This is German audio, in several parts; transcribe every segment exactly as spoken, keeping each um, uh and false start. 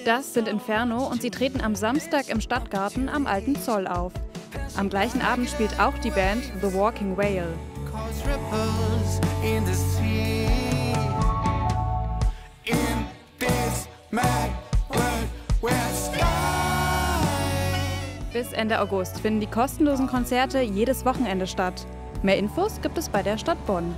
Das sind Inferno und sie treten am Samstag im Stadtgarten am Alten Zoll auf. Am gleichen Abend spielt auch die Band The Walking Whale. Bis Ende August finden die kostenlosen Konzerte jedes Wochenende statt. Mehr Infos gibt es bei der Stadt Bonn.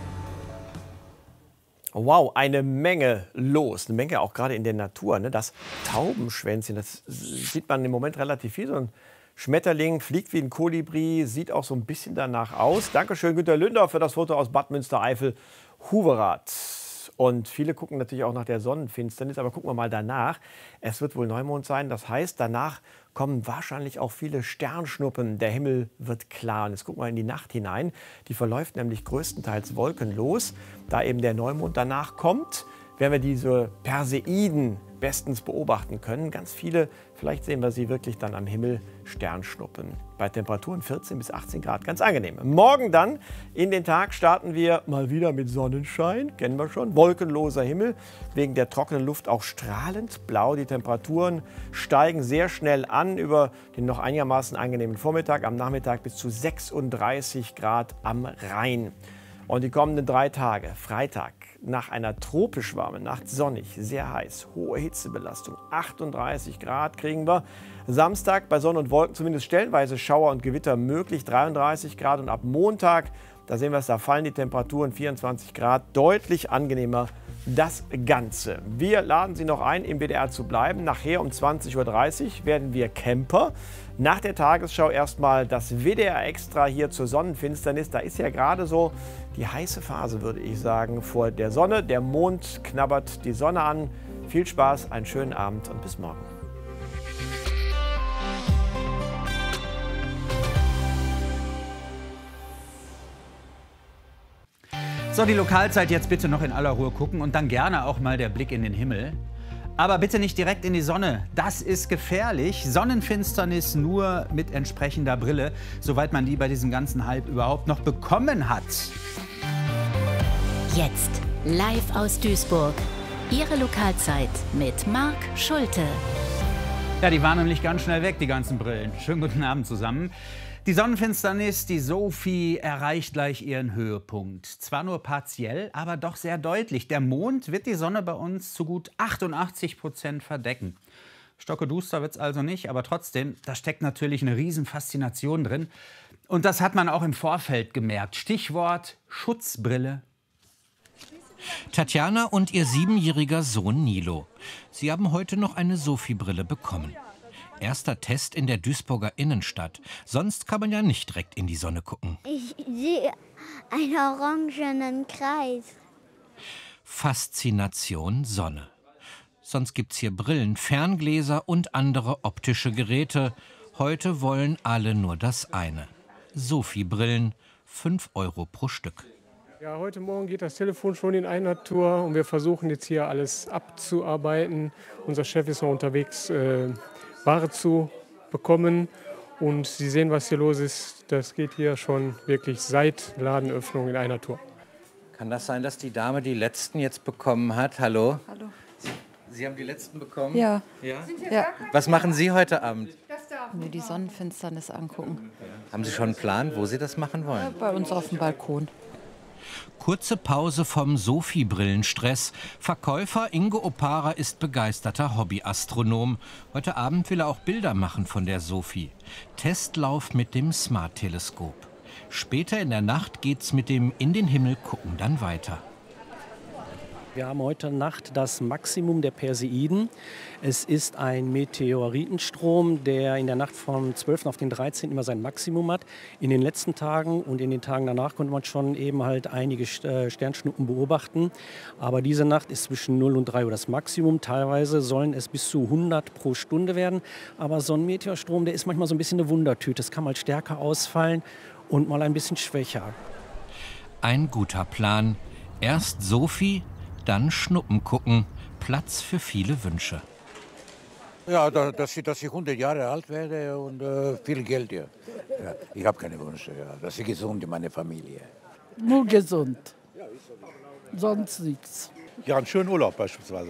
Wow, eine Menge los, eine Menge auch gerade in der Natur. Ne? Das Taubenschwänzchen, das sieht man im Moment relativ viel. So ein Schmetterling fliegt wie ein Kolibri, sieht auch so ein bisschen danach aus. Dankeschön, Günter Lünder, für das Foto aus Bad Münstereifel, Huverath. Und viele gucken natürlich auch nach der Sonnenfinsternis, aber gucken wir mal danach. Es wird wohl Neumond sein, das heißt, danach kommen wahrscheinlich auch viele Sternschnuppen. Der Himmel wird klar. Und jetzt gucken wir in die Nacht hinein. Die verläuft nämlich größtenteils wolkenlos. Da eben der Neumond danach kommt, werden wir diese Perseiden bestens beobachten können. Ganz viele, vielleicht sehen wir sie wirklich dann am Himmel, Sternschnuppen. Bei Temperaturen vierzehn bis achtzehn Grad, ganz angenehm. Morgen dann in den Tag starten wir mal wieder mit Sonnenschein, kennen wir schon. Wolkenloser Himmel, wegen der trockenen Luft auch strahlend blau. Die Temperaturen steigen sehr schnell an über den noch einigermaßen angenehmen Vormittag. Am Nachmittag bis zu sechsunddreißig Grad am Rhein. Und die kommenden drei Tage, Freitag, nach einer tropisch warmen Nacht, sonnig, sehr heiß, hohe Hitzebelastung, achtunddreißig Grad kriegen wir. Samstag bei Sonne und Wolken zumindest stellenweise Schauer und Gewitter möglich, dreiunddreißig Grad. Und ab Montag, da sehen wir es, da fallen die Temperaturen, vierundzwanzig Grad, deutlich angenehmer das Ganze. Wir laden Sie noch ein, im W D R zu bleiben. Nachher um zwanzig Uhr dreißig werden wir Camper. Nach der Tagesschau erstmal das W D R Extra hier zur Sonnenfinsternis. Da ist ja gerade so die heiße Phase, würde ich sagen, vor der Sonne. Der Mond knabbert die Sonne an. Viel Spaß, einen schönen Abend und bis morgen. So, die Lokalzeit jetzt bitte noch in aller Ruhe gucken und dann gerne auch mal der Blick in den Himmel. Aber bitte nicht direkt in die Sonne, das ist gefährlich. Sonnenfinsternis nur mit entsprechender Brille, soweit man die bei diesem ganzen Hype überhaupt noch bekommen hat. Jetzt live aus Duisburg, Ihre Lokalzeit mit Marc Schulte. Ja, die waren nämlich ganz schnell weg, die ganzen Brillen. Schönen guten Abend zusammen. Die Sonnenfinsternis, die Sophie, erreicht gleich ihren Höhepunkt. Zwar nur partiell, aber doch sehr deutlich. Der Mond wird die Sonne bei uns zu gut achtundachtzig Prozent verdecken. Stockeduster wird es also nicht, aber trotzdem, da steckt natürlich eine Riesenfaszination drin. Und das hat man auch im Vorfeld gemerkt. Stichwort Schutzbrille. Tatjana und ihr siebenjähriger Sohn Nilo. Sie haben heute noch eine Sophie-Brille bekommen. Erster Test in der Duisburger Innenstadt. Sonst kann man ja nicht direkt in die Sonne gucken. Ich sehe einen orangenen Kreis. Faszination Sonne. Sonst gibt's hier Brillen, Ferngläser und andere optische Geräte. Heute wollen alle nur das eine. Sophie-Brillen, fünf Euro pro Stück. Ja, heute Morgen geht das Telefon schon in einer Tour und wir versuchen jetzt hier alles abzuarbeiten. Unser Chef ist noch unterwegs, äh, Ware zu bekommen. Und Sie sehen, was hier los ist. Das geht hier schon wirklich seit Ladenöffnung in einer Tour. Kann das sein, dass die Dame die letzten jetzt bekommen hat? Hallo? Hallo. Sie, Sie haben die letzten bekommen? Ja. Ja? ja. Was machen Sie heute Abend? Mir die Sonnenfinsternis angucken. Haben Sie schon einen Plan, wo Sie das machen wollen? Ja, bei uns auf dem Balkon. Kurze Pause vom Sophie-Brillenstress. Verkäufer Ingo Opara ist begeisterter Hobbyastronom. Heute Abend will er auch Bilder machen von der Sophie. Testlauf mit dem Smart-Teleskop. Später in der Nacht geht's mit dem In den Himmel gucken dann weiter. Wir haben heute Nacht das Maximum der Perseiden. Es ist ein Meteoritenstrom, der in der Nacht vom zwölften auf den dreizehnten immer sein Maximum hat. In den letzten Tagen und in den Tagen danach konnte man schon eben halt einige Sternschnuppen beobachten. Aber diese Nacht ist zwischen null und drei Uhr das Maximum. Teilweise sollen es bis zu hundert pro Stunde werden. Aber so ein Meteorstrom, der ist manchmal so ein bisschen eine Wundertüte. Es kann mal stärker ausfallen und mal ein bisschen schwächer. Ein guter Plan. Erst Sophie, dann Schnuppen gucken. Platz für viele Wünsche. Ja, dass ich, dass ich hundert Jahre alt werde und äh, viel Geld. Ja. Ja, ich habe keine Wünsche. Ja. Dass ich gesund in meine Familie. Nur gesund. Sonst nichts. Ja, einen schönen Urlaub beispielsweise.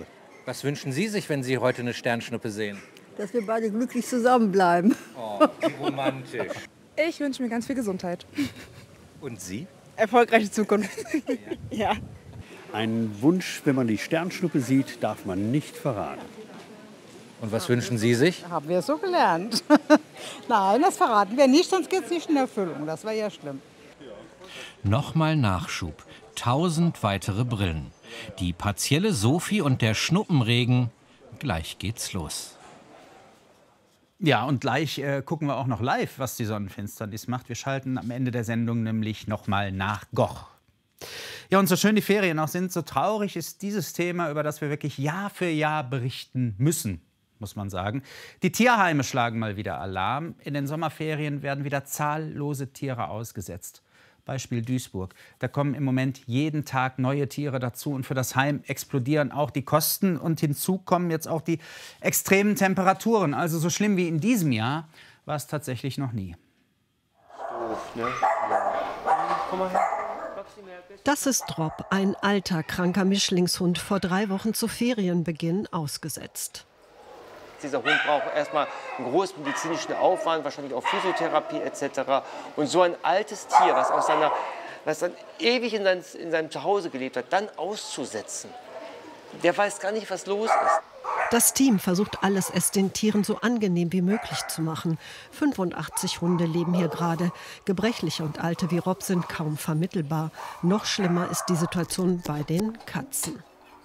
Was wünschen Sie sich, wenn Sie heute eine Sternschnuppe sehen? Dass wir beide glücklich zusammenbleiben. Oh, wie romantisch. Ich wünsche mir ganz viel Gesundheit. Und Sie? Erfolgreiche Zukunft. Ja. Ein Wunsch, wenn man die Sternschnuppe sieht, darf man nicht verraten. Und was wünschen Sie sich? Haben wir so gelernt. Nein, das verraten wir nicht, sonst geht es nicht in Erfüllung. Das wäre ja schlimm. Nochmal Nachschub. Tausend weitere Brillen. Die partielle Sophie und der Schnuppenregen. Gleich geht's los. Ja, und gleich äh, gucken wir auch noch live, was die Sonnenfinsternis macht. Wir schalten am Ende der Sendung nämlich noch mal nach Goch. Ja, und so schön die Ferien auch sind, so traurig ist dieses Thema, über das wir wirklich Jahr für Jahr berichten müssen, muss man sagen. Die Tierheime schlagen mal wieder Alarm. In den Sommerferien werden wieder zahllose Tiere ausgesetzt. Beispiel Duisburg. Da kommen im Moment jeden Tag neue Tiere dazu und für das Heim explodieren auch die Kosten. Und hinzu kommen jetzt auch die extremen Temperaturen. Also so schlimm wie in diesem Jahr war es tatsächlich noch nie. Doof, ne? Ja. Komm mal her. Das ist Rob, ein alter, kranker Mischlingshund, vor drei Wochen zu Ferienbeginn ausgesetzt. Dieser Hund braucht erstmal einen großen medizinischen Aufwand, wahrscheinlich auch Physiotherapie et cetera. Und so ein altes Tier, was, aus seiner, was dann ewig in, sein, in seinem Zuhause gelebt hat, dann auszusetzen, der weiß gar nicht, was los ist. Das Team versucht alles, es den Tieren so angenehm wie möglich zu machen. fünfundachtzig Hunde leben hier gerade. Gebrechliche und Alte wie Rob sind kaum vermittelbar. Noch schlimmer ist die Situation bei den Katzen.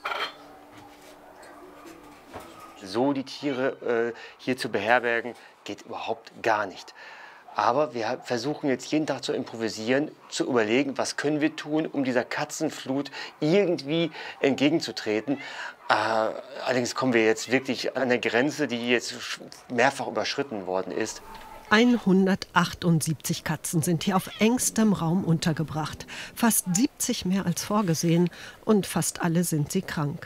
So die Tiere äh, hier zu beherbergen, geht überhaupt gar nicht. Aber wir versuchen jetzt jeden Tag zu improvisieren, zu überlegen, was können wir tun, um dieser Katzenflut irgendwie entgegenzutreten. Äh, allerdings kommen wir jetzt wirklich an eine Grenze, die jetzt mehrfach überschritten worden ist. hundertachtundsiebzig Katzen sind hier auf engstem Raum untergebracht. Fast siebzig mehr als vorgesehen und fast alle sind sie krank.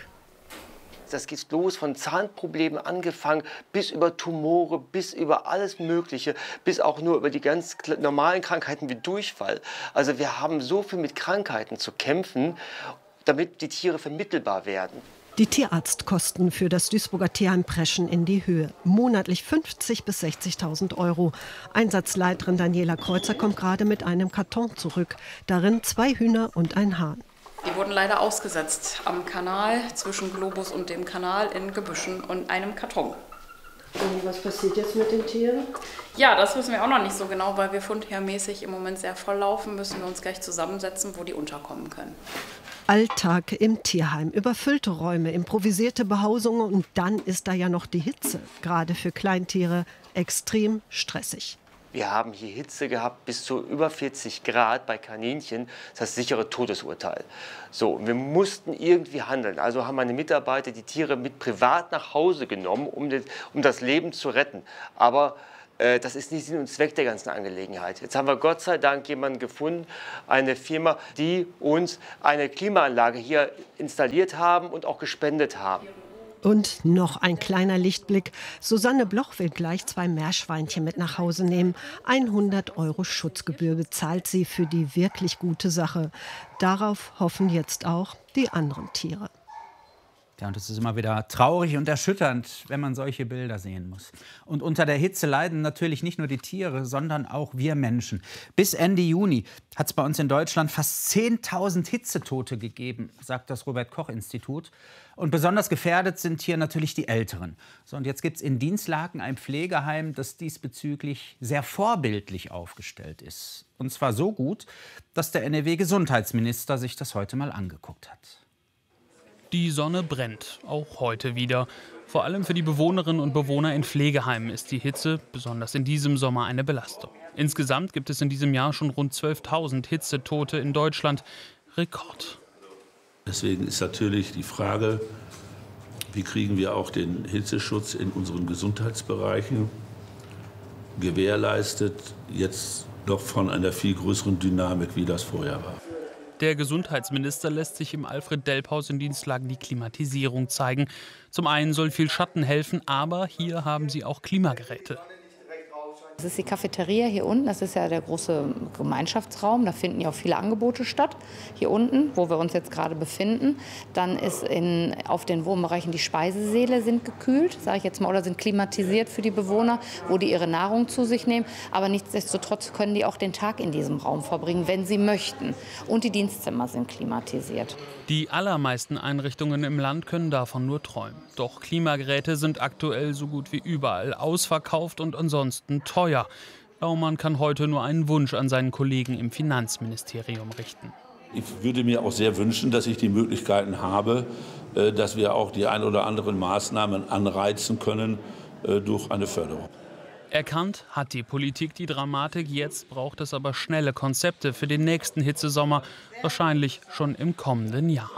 Das geht los von Zahnproblemen angefangen, bis über Tumore, bis über alles Mögliche, bis auch nur über die ganz normalen Krankheiten wie Durchfall. Also wir haben so viel mit Krankheiten zu kämpfen, damit die Tiere vermittelbar werden. Die Tierarztkosten für das Duisburger Tierheim preschen in die Höhe. Monatlich fünfzigtausend bis sechzigtausend Euro. Einsatzleiterin Daniela Kreuzer kommt gerade mit einem Karton zurück. Darin zwei Hühner und ein Hahn. Die wurden leider ausgesetzt am Kanal, zwischen Globus und dem Kanal, in Gebüschen und einem Karton. Und was passiert jetzt mit den Tieren? Ja, das wissen wir auch noch nicht so genau, weil wir fundtiermäßig im Moment sehr voll laufen, müssen wir uns gleich zusammensetzen, wo die unterkommen können. Alltag im Tierheim, überfüllte Räume, improvisierte Behausungen und dann ist da ja noch die Hitze. Gerade für Kleintiere extrem stressig. Wir haben hier Hitze gehabt bis zu über vierzig Grad bei Kaninchen, das sichere Todesurteil. So, wir mussten irgendwie handeln. Also haben meine Mitarbeiter die Tiere mit privat nach Hause genommen, um, den, um das Leben zu retten. Aber äh, das ist nicht Sinn und Zweck der ganzen Angelegenheit. Jetzt haben wir Gott sei Dank jemanden gefunden, eine Firma, die uns eine Klimaanlage hier installiert haben und auch gespendet haben. Und noch ein kleiner Lichtblick. Susanne Bloch will gleich zwei Meerschweinchen mit nach Hause nehmen. hundert Euro Schutzgebühr bezahlt sie für die wirklich gute Sache. Darauf hoffen jetzt auch die anderen Tiere. Ja, und es ist immer wieder traurig und erschütternd, wenn man solche Bilder sehen muss. Und unter der Hitze leiden natürlich nicht nur die Tiere, sondern auch wir Menschen. Bis Ende Juni hat es bei uns in Deutschland fast zehntausend Hitzetote gegeben, sagt das Robert-Koch-Institut. Und besonders gefährdet sind hier natürlich die Älteren. So, und jetzt gibt es in Dinslaken ein Pflegeheim, das diesbezüglich sehr vorbildlich aufgestellt ist. Und zwar so gut, dass der N R W-Gesundheitsminister sich das heute mal angeguckt hat. Die Sonne brennt, auch heute wieder. Vor allem für die Bewohnerinnen und Bewohner in Pflegeheimen ist die Hitze, besonders in diesem Sommer, eine Belastung. Insgesamt gibt es in diesem Jahr schon rund zwölftausend Hitzetote in Deutschland. Rekord. Deswegen ist natürlich die Frage, wie kriegen wir auch den Hitzeschutz in unseren Gesundheitsbereichen gewährleistet, jetzt noch von einer viel größeren Dynamik, wie das vorher war. Der Gesundheitsminister lässt sich im Alfred-Delp-Haus in Dinslaken die Klimatisierung zeigen. Zum einen soll viel Schatten helfen, aber hier haben sie auch Klimageräte. Das ist die Cafeteria hier unten, das ist ja der große Gemeinschaftsraum, da finden ja auch viele Angebote statt, hier unten, wo wir uns jetzt gerade befinden. Dann ist in, auf den Wohnbereichen die Speisesäle sind gekühlt, sage ich jetzt mal, oder sind klimatisiert für die Bewohner, wo die ihre Nahrung zu sich nehmen. Aber nichtsdestotrotz können die auch den Tag in diesem Raum verbringen, wenn sie möchten. Und die Dienstzimmer sind klimatisiert. Die allermeisten Einrichtungen im Land können davon nur träumen. Doch Klimageräte sind aktuell so gut wie überall ausverkauft und ansonsten teuer. Baumann kann heute nur einen Wunsch an seinen Kollegen im Finanzministerium richten. Ich würde mir auch sehr wünschen, dass ich die Möglichkeiten habe, dass wir auch die ein oder anderen Maßnahmen anreizen können durch eine Förderung. Erkannt hat die Politik die Dramatik, jetzt braucht es aber schnelle Konzepte für den nächsten Hitzesommer, wahrscheinlich schon im kommenden Jahr.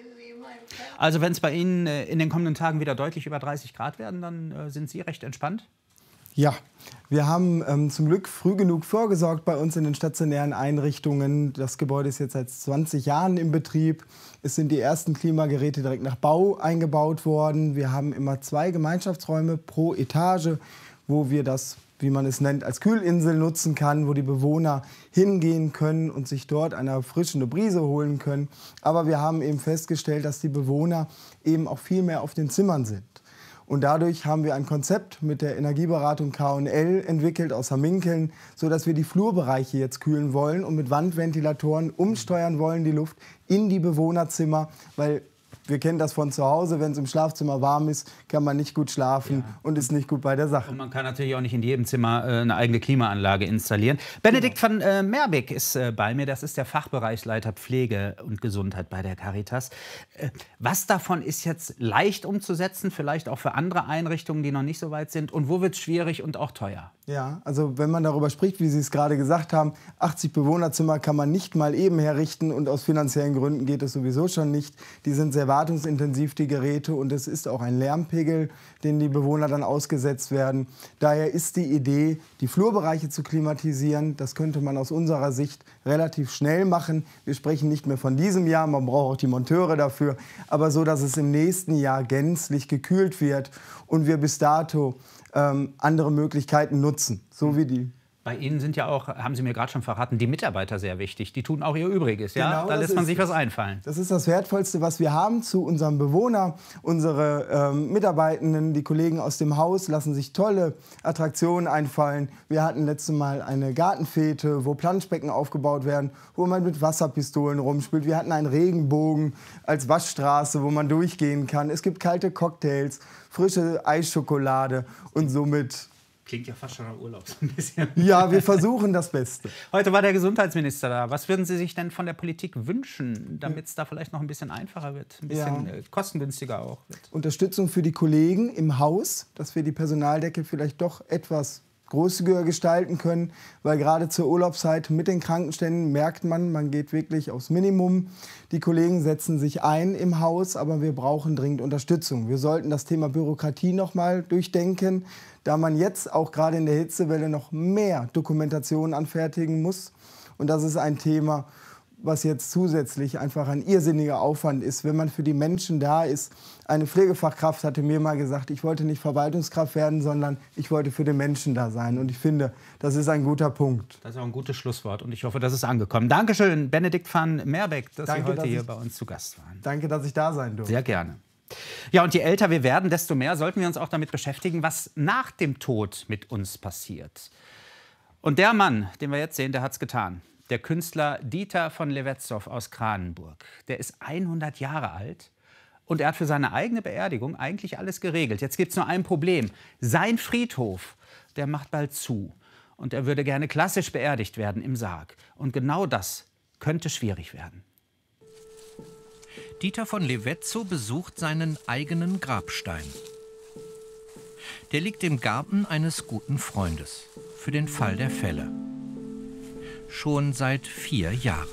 Also wenn es bei Ihnen in den kommenden Tagen wieder deutlich über dreißig Grad werden, dann sind Sie recht entspannt? Ja, wir haben ähm, zum Glück früh genug vorgesorgt bei uns in den stationären Einrichtungen. Das Gebäude ist jetzt seit zwanzig Jahren im Betrieb. Es sind die ersten Klimageräte direkt nach Bau eingebaut worden. Wir haben immer zwei Gemeinschaftsräume pro Etage, wo wir das, wie man es nennt, als Kühlinsel nutzen kann, wo die Bewohner hingehen können und sich dort eine erfrischende Brise holen können. Aber wir haben eben festgestellt, dass die Bewohner eben auch viel mehr auf den Zimmern sind. Und dadurch haben wir ein Konzept mit der Energieberatung K und L entwickelt aus Hamminkeln, sodass wir die Flurbereiche jetzt kühlen wollen und mit Wandventilatoren umsteuern wollen, die Luft in die Bewohnerzimmer, weil wir kennen das von zu Hause, wenn es im Schlafzimmer warm ist, kann man nicht gut schlafen ja. und ist nicht gut bei der Sache. Und man kann natürlich auch nicht in jedem Zimmer äh, eine eigene Klimaanlage installieren. Benedikt van äh, Merbeek ist äh, bei mir, das ist der Fachbereichsleiter Pflege und Gesundheit bei der Caritas. Äh, was davon ist jetzt leicht umzusetzen, vielleicht auch für andere Einrichtungen, die noch nicht so weit sind? Und wo wird es schwierig und auch teuer? Ja, also wenn man darüber spricht, wie Sie es gerade gesagt haben, achtzig Bewohnerzimmer kann man nicht mal eben herrichten und aus finanziellen Gründen geht es sowieso schon nicht. Die sind sehr wartungsintensiv, die Geräte, und es ist auch ein Lärmpegel, den die Bewohner dann ausgesetzt werden. Daher ist die Idee, die Flurbereiche zu klimatisieren. Das könnte man aus unserer Sicht relativ schnell machen. Wir sprechen nicht mehr von diesem Jahr, man braucht auch die Monteure dafür, aber so, dass es im nächsten Jahr gänzlich gekühlt wird und wir bis dato ähm, andere Möglichkeiten nutzen, so wie die. Bei Ihnen sind ja auch, haben Sie mir gerade schon verraten, die Mitarbeiter sehr wichtig. Die tun auch ihr Übriges. Ja? Genau, da lässt man sich ist, was einfallen. Das ist das Wertvollste, was wir haben zu unserem Bewohner. Unsere ähm, Mitarbeitenden, die Kollegen aus dem Haus, lassen sich tolle Attraktionen einfallen. Wir hatten letztes Mal eine Gartenfete, wo Planschbecken aufgebaut werden, wo man mit Wasserpistolen rumspielt. Wir hatten einen Regenbogen als Waschstraße, wo man durchgehen kann. Es gibt kalte Cocktails, frische Eisschokolade und somit... Klingt ja fast schon nach Urlaub so ein bisschen. Ja, wir versuchen das Beste. Heute war der Gesundheitsminister da. Was würden Sie sich denn von der Politik wünschen, damit es da vielleicht noch ein bisschen einfacher wird, ein bisschen ja. kostengünstiger auch wird? Unterstützung für die Kollegen im Haus, dass wir die Personaldecke vielleicht doch etwas großzügiger gestalten können, weil gerade zur Urlaubszeit mit den Krankenständen merkt man, man geht wirklich aufs Minimum. Die Kollegen setzen sich ein im Haus, aber wir brauchen dringend Unterstützung. Wir sollten das Thema Bürokratie noch mal durchdenken, da man jetzt auch gerade in der Hitzewelle noch mehr Dokumentation anfertigen muss. Und das ist ein Thema, was jetzt zusätzlich einfach ein irrsinniger Aufwand ist, wenn man für die Menschen da ist. Eine Pflegefachkraft hatte mir mal gesagt, ich wollte nicht Verwaltungskraft werden, sondern ich wollte für den Menschen da sein. Und ich finde, das ist ein guter Punkt. Das ist auch ein gutes Schlusswort und ich hoffe, das ist angekommen. Dankeschön, Benedikt van Merbeek, dass Danke, Sie heute dass hier ich, bei uns zu Gast waren. Danke, dass ich da sein durfte. Sehr gerne. Ja, und je älter wir werden, desto mehr sollten wir uns auch damit beschäftigen, was nach dem Tod mit uns passiert. Und der Mann, den wir jetzt sehen, der hat's getan. Der Künstler Dieter von Lewetzow aus Kranenburg. Der ist hundert Jahre alt und er hat für seine eigene Beerdigung eigentlich alles geregelt. Jetzt gibt es nur ein Problem. Sein Friedhof, der macht bald zu. Und er würde gerne klassisch beerdigt werden im Sarg. Und genau das könnte schwierig werden. Dieter von Lewetzow besucht seinen eigenen Grabstein. Der liegt im Garten eines guten Freundes. Für den Fall der Fälle. Schon seit vier Jahren.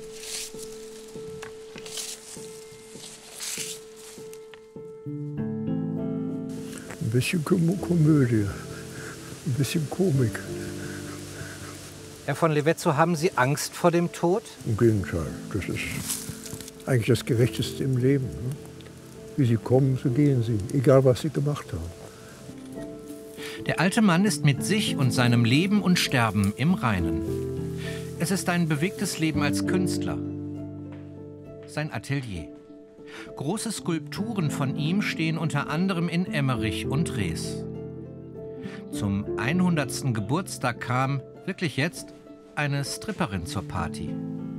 Ein bisschen Komödie, ein bisschen Komik. Herr von Lewetzow, haben Sie Angst vor dem Tod? Im Gegenteil, das ist eigentlich das Gerechteste im Leben. Wie Sie kommen, so gehen Sie, egal was Sie gemacht haben. Der alte Mann ist mit sich und seinem Leben und Sterben im Reinen. Es ist ein bewegtes Leben als Künstler. Sein Atelier. Große Skulpturen von ihm stehen unter anderem in Emmerich und Rees. Zum hundertsten Geburtstag kam, wirklich jetzt, eine Stripperin zur Party.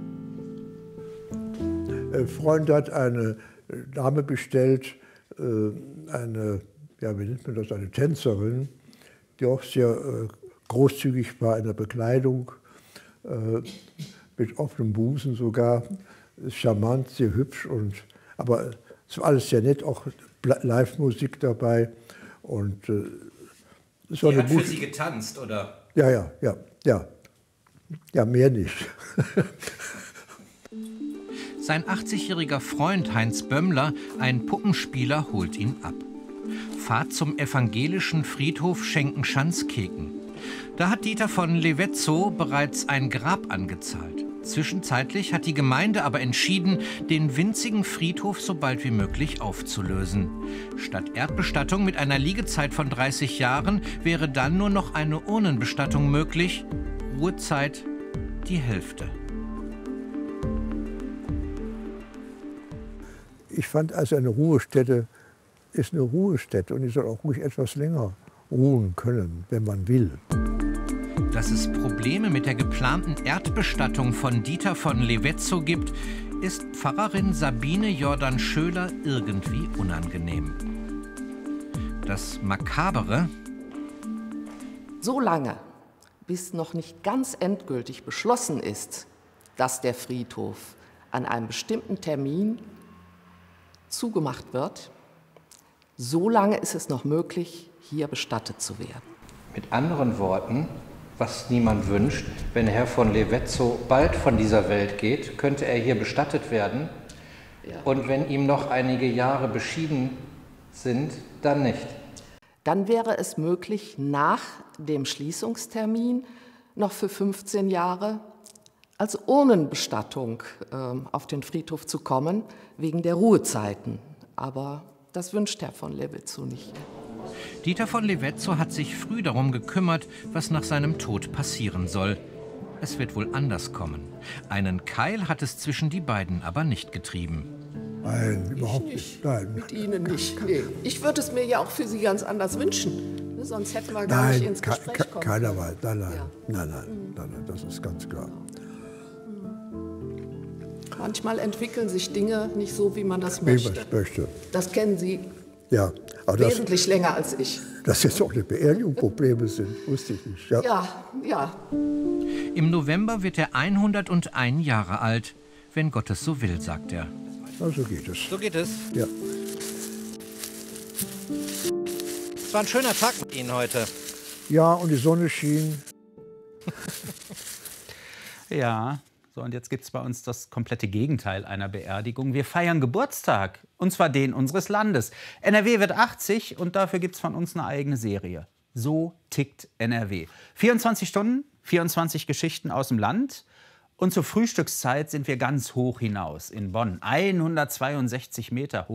Ein Freund hat eine Dame bestellt, eine, ja, wie nennt man das, eine Tänzerin, die auch sehr großzügig war in der Bekleidung, mit offenem Busen sogar, charmant, sehr hübsch, und, aber es war alles sehr nett, auch Live-Musik dabei. Und, äh, es war Die eine hat für gute... Sie getanzt, oder? Ja, ja, ja, ja. Ja, mehr nicht. Sein achtzigjähriger Freund Heinz Bömmler, ein Puppenspieler, holt ihn ab. Fahrt zum evangelischen Friedhof Schenkenschanz-Keken. Da hat Dieter von Levetzow bereits ein Grab angezahlt. Zwischenzeitlich hat die Gemeinde aber entschieden, den winzigen Friedhof so bald wie möglich aufzulösen. Statt Erdbestattung mit einer Liegezeit von dreißig Jahren wäre dann nur noch eine Urnenbestattung möglich. Ruhezeit die Hälfte. Ich fand, also eine Ruhestätte ist eine Ruhestätte, und die soll auch ruhig etwas länger ruhen können, wenn man will. Dass es Probleme mit der geplanten Erdbestattung von Dieter von Levetzow gibt, ist Pfarrerin Sabine Jordan-Schöler irgendwie unangenehm. Das Makabere: So lange, bis noch nicht ganz endgültig beschlossen ist, dass der Friedhof an einem bestimmten Termin zugemacht wird, so lange ist es noch möglich, hier bestattet zu werden. Mit anderen Worten, was niemand wünscht, wenn Herr von Levetzow bald von dieser Welt geht, könnte er hier bestattet werden. Ja. Und wenn ihm noch einige Jahre beschieden sind, dann nicht. Dann wäre es möglich, nach dem Schließungstermin noch für fünfzehn Jahre als Urnenbestattung äh, auf den Friedhof zu kommen, wegen der Ruhezeiten. Aber das wünscht Herr von Levetzow nicht. Dieter von Levetzow hat sich früh darum gekümmert, was nach seinem Tod passieren soll. Es wird wohl anders kommen. Einen Keil hat es zwischen die beiden aber nicht getrieben. Nein, überhaupt nicht. Nein. Mit Ihnen nicht. Nee. Ich würde es mir ja auch für Sie ganz anders wünschen. Sonst hätten wir gar Nein, nicht ins Gespräch ke kommen. keiner weiß. Nein, nein, Ja. nein, nein, nein, nein, das ist ganz klar. Manchmal entwickeln sich Dinge nicht so, wie man das Wie man möchte. es möchte. Das kennen Sie Ja, aber das, wesentlich länger als ich. dass jetzt auch eine Beerdigung Probleme sind, wusste ich nicht. Ja. Ja, ja. Im November wird er hunderteins Jahre alt, wenn Gott es so will, sagt er. Na, so geht es. So geht es. Ja. Es war ein schöner Tag mit Ihnen heute. Ja, und die Sonne schien. Ja, so, und jetzt gibt es bei uns das komplette Gegenteil einer Beerdigung. Wir feiern Geburtstag, und zwar den unseres Landes. N R W wird achtzig, und dafür gibt es von uns eine eigene Serie. So tickt N R W. vierundzwanzig Stunden, vierundzwanzig Geschichten aus dem Land. Und zur Frühstückszeit sind wir ganz hoch hinaus in Bonn. hundertzweiundsechzig Meter hoch.